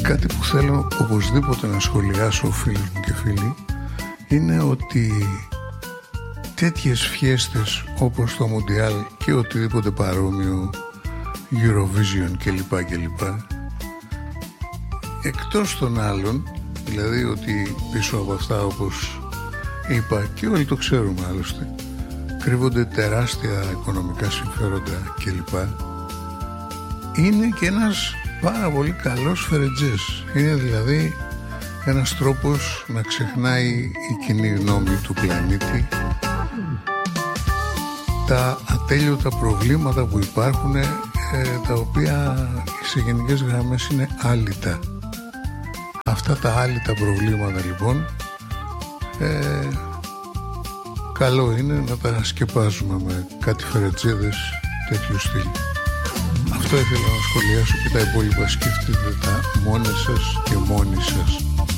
Κάτι που θέλω οπωσδήποτε να σχολιάσω, φίλοι μου και φίλοι, είναι ότι τέτοιες φιέστες όπως το Μουντιάλ και οτιδήποτε παρόμοιο, Eurovision κλπ, εκτός των άλλων, δηλαδή ότι πίσω από αυτά, όπως είπα και όλοι το ξέρουμε άλλωστε, κρύβονται τεράστια οικονομικά συμφέροντα κλπ, είναι και ένας πάρα πολύ καλός φερετζές. Είναι δηλαδή ένας τρόπος να ξεχνάει η κοινή γνώμη του πλανήτη τα ατέλειωτα προβλήματα που υπάρχουν, τα οποία σε γενικές γραμμές είναι άλυτα. Αυτά τα άλυτα προβλήματα λοιπόν καλό είναι να τα σκεπάζουμε με κάτι φερετζίδες τέτοιου στυλ. Αυτό ήθελα να σχολιάσω, και τα υπόλοιπα σκεφτείτε τα μόνες σας και μόνοι σας.